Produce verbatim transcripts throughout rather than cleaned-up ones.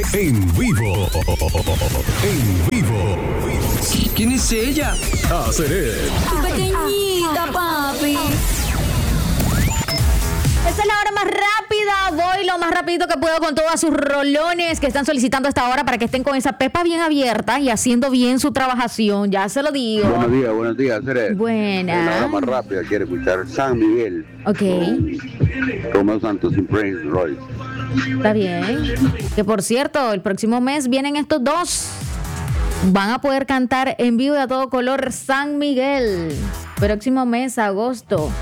En vivo. En vivo. ¿Quién es ella? Aceret. Tu pequeñita, papi. Esta es la hora más rápida. Voy lo más rapidito que puedo con todos sus rolones que están solicitando esta hora para que estén con esa pepa bien abierta y haciendo bien su trabajación. Ya se lo digo. Buenos días, buenos días, Cere. Buena. La hora más rápida quiere escuchar San Miguel. Ok. Romeo Santos y Prince Royce. Está bien. Que por cierto, el próximo mes vienen estos dos. Van a poder cantar en vivo y a todo color San Miguel. Próximo mes, agosto.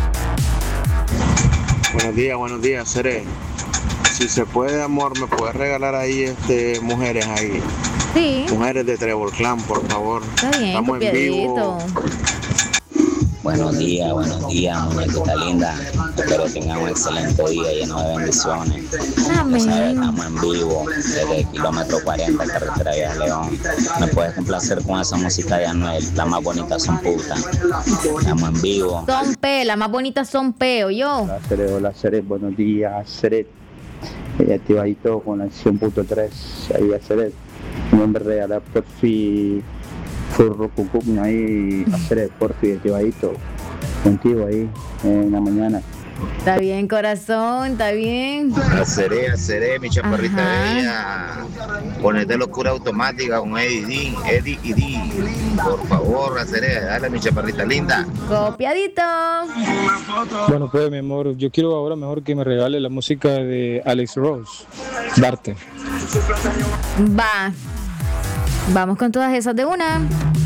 Buenos días, buenos días, Cere. Si se puede, amor, ¿me puedes regalar ahí este mujeres ahí? Sí. Mujeres de Trevor Clan, por favor. Está bien, Estamos en vivo. Buenos días, buenos días, muñequita linda. Espero que tengan un excelente día lleno de bendiciones. Amén. Ya sabes, estamos en vivo desde el kilómetro cuarenta, carretera Vía León. ¿Me puedes complacer con esa música de Anuel? Las más bonitas son putas. Estamos en vivo. Son P, las más bonitas son P, ¿o yo? Hola, Cere, hola, Cere, buenos días, Cere. Activadito con la cien punto tres, ahí a Cere. Un hombre regalar por fin. Furro cucum ahí, hacer por fin, activadito, contigo ahí en la mañana. Está bien, corazón, está bien. Haceré, haceré, mi chaparrita Ajá. bella. Ponete locura automática con Eddie D, Eddie y D. Por favor, haceré, dale, mi chaparrita linda. Copiadito. Bueno, pues, mi amor, yo quiero ahora mejor que me regale la música de Alex Rose, Darte. Va. Vamos con todas esas de una.